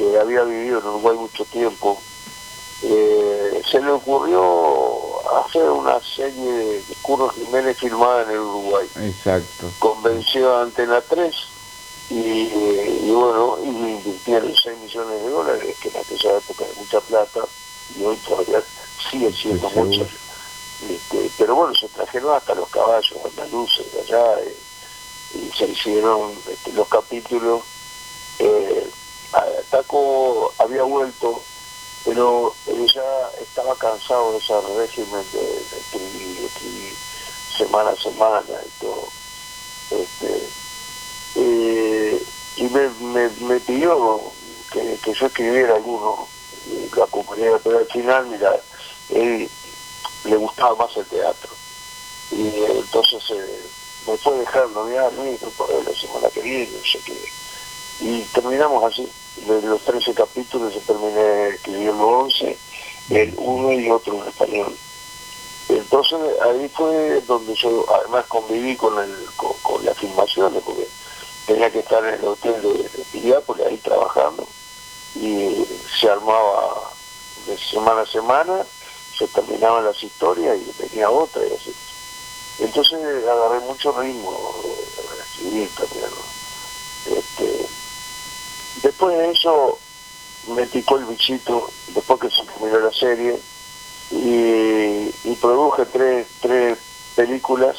que había vivido en Uruguay mucho tiempo, se le ocurrió hacer una serie de Curro Jiménez filmada en el Uruguay. Exacto. Convenció a Antena 3 y bueno, y invirtieron 6 millones de dólares, que en aquella época era mucha plata, y hoy todavía sigue siendo mucho. Pero bueno, se trajeron hasta los caballos andaluces de allá, y se hicieron los capítulos. Taco había vuelto, pero ya estaba cansado de ese régimen de escribir semana a semana y todo. Y me pidió que yo escribiera alguno, y la acompañara, pero al final, mira, él le gustaba más el teatro. Y entonces me fue dejando, mira, la semana que viene, no sé qué. Y terminamos así. De los 13 capítulos yo terminé escribiendo 11, el uno y otro en español. Entonces ahí fue donde yo además conviví con las filmaciones, porque tenía que estar en el hotel de Piriápolis ahí trabajando, y se armaba de semana a semana, se terminaban las historias y venía otra y así. Entonces agarré mucho ritmo a escribir también, ¿no? Después de eso me picó el bichito, después que se terminó la serie, y produje tres películas,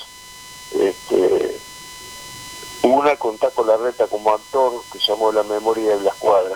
una con Taco Larreta como actor, que se llamó La memoria de la escuadra.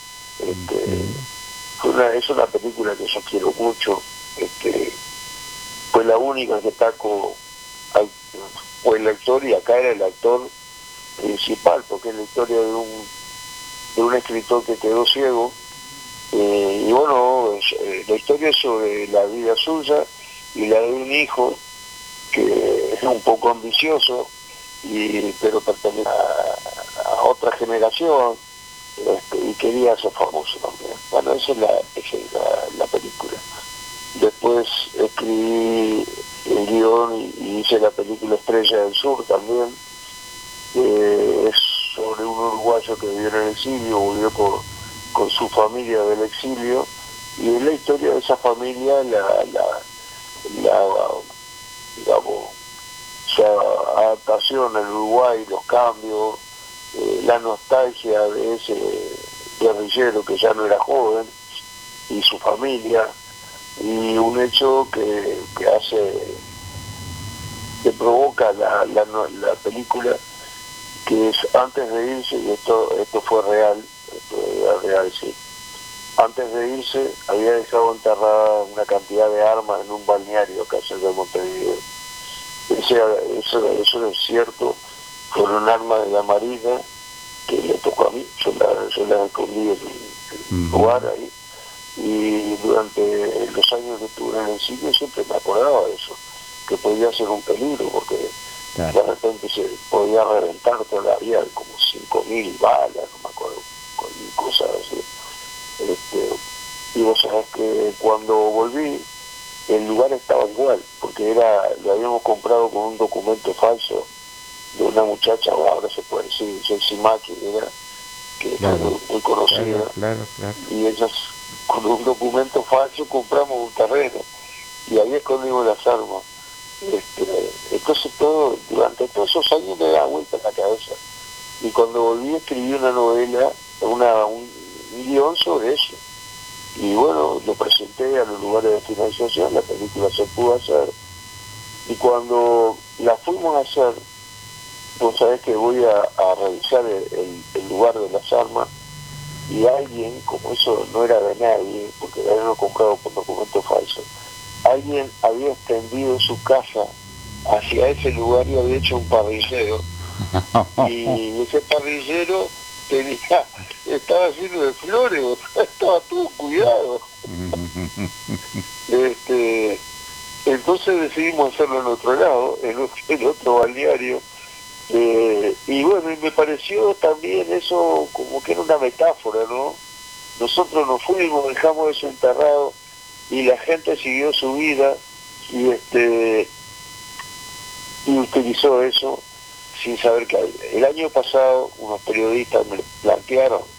Es una película que yo quiero mucho. Fue la única que Taco fue el actor, y acá era el actor principal, porque es la historia de un escritor que quedó ciego, y bueno, la historia es sobre la vida suya y la de un hijo que es un poco ambicioso, pero pertenece a otra generación, y quería ser famoso también. Bueno, esa es la película. Después escribí el guión y hice la película Estrella del Sur también. Es sobre un uruguayo que vivió en el exilio, volvió con su familia del exilio, y es la historia de esa familia, digamos, su adaptación al Uruguay, los cambios, la nostalgia de ese guerrillero que ya no era joven, y su familia, y un hecho que provoca la película, que es antes de irse, y esto fue real, sí. Antes de irse había dejado enterrada una cantidad de armas en un balneario acá cerca de Montevideo. Eso es cierto, fueron armas de la Marina que le tocó a mí, yo las escondí en el lugar ahí, y durante los años que estuve en el sitio siempre me acordaba de eso, que podía ser un peligro, porque de repente se podía reventar todavía como 5.000 balas, no me acuerdo, cosas así. Y vos sabés que cuando volví, el lugar estaba igual, porque lo habíamos comprado con un documento falso de una muchacha, ahora se puede decir, Ceci Maki, que fue muy conocida, y ellas con un documento falso compramos un terreno, y ahí escondimos las armas. Entonces durante todos esos años me daba vuelta en la cabeza, y cuando volví escribí una novela, un guión sobre eso, y bueno, lo presenté a los lugares de financiación, la película se pudo hacer, y cuando la fuimos a hacer, vos sabés que voy a revisar el lugar de las armas, y alguien, como eso no era de nadie, porque lo habían comprado por documento falso, alguien había extendido su casa hacia ese lugar y había hecho un parrillero, y ese parrillero estaba lleno de flores, estaba todo cuidado. Entonces decidimos hacerlo en otro lado, en otro balneario, y bueno, y me pareció también eso como que era una metáfora, ¿no? Nosotros nos fuimos, dejamos eso enterrado, y la gente siguió su vida, y utilizó eso sin saber que el año pasado unos periodistas me plantearon